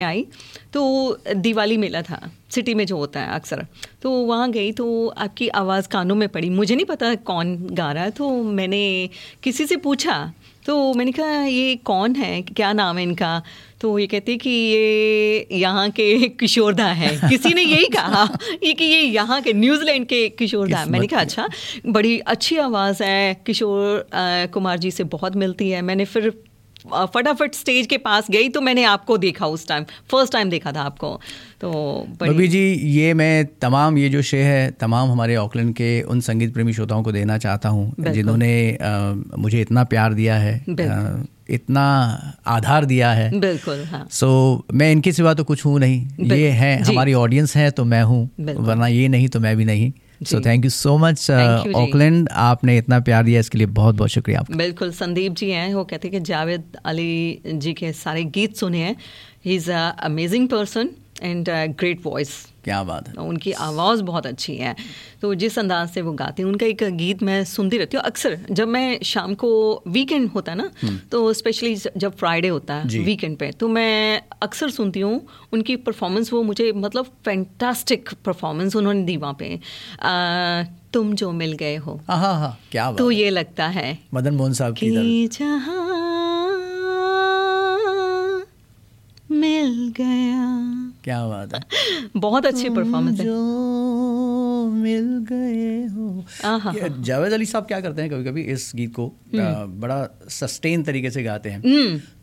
आई तो दिवाली मेला था सिटी में जो होता है अक्सर, तो वहाँ गई तो आपकी आवाज़ कानों में पड़ी। मुझे नहीं पता कौन गा रहा है, तो मैंने किसी से पूछा, तो मैंने कहा ये कौन है, क्या नाम है इनका? तो ये कहते कि ये यहाँ के किशोरदा है। किसी ने यही कहा कि ये यहाँ के न्यूजीलैंड के किशोरदा। मैंने कहा अच्छा, बड़ी अच्छी आवाज़ है, किशोर कुमार जी से बहुत मिलती है। मैंने फिर फटाफट स्टेज के पास गई तो मैंने आपको देखा, उस टाइम फर्स्ट टाइम देखा था आपको। तो बबी जी, ये मैं तमाम ये जो शे है तमाम हमारे ऑकलैंड के उन संगीत प्रेमी श्रोताओं को देना चाहता हूँ जिन्होंने मुझे इतना प्यार दिया है, इतना आधार दिया है। बिल्कुल, हाँ। सो मैं इनके सिवा तो कुछ हूँ नहीं, ये है हमारी ऑडियंस है तो मैं हूँ, वरना ये नहीं तो मैं भी नहीं। So thank you so much Auckland, आपने इतना प्यार दिया, इसके लिए बहुत बहुत शुक्रिया आपका। बिल्कुल, संदीप जी हैं, वो कहते हैं कि जावेद अली जी के सारे गीत सुने हैं। He is a amazing person and great voice. क्या बात है, उनकी आवाज़ बहुत अच्छी है, तो जिस अंदाज से वो गाते हैं। उनका एक गीत मैं सुनती रहती हूँ अक्सर, जब मैं शाम को वीकेंड होता है ना, तो स्पेशली जब फ्राइडे होता है वीकेंड पे, तो मैं अक्सर सुनती हूँ उनकी परफॉर्मेंस। वो मुझे मतलब फैंटास्टिक परफॉर्मेंस उन्होंने दी वहाँ पे। तुम जो मिल गए हो, हाँ, क्या बात। तो ये लगता है मदन मोहन साहब की जहाँ मिल गया। क्या बात है, बहुत अच्छी परफॉर्मेंस है। जो मिल गए हो। जावेद अली साहब क्या करते हैं, कभी कभी इस गीत को बड़ा सस्टेन तरीके से गाते हैं,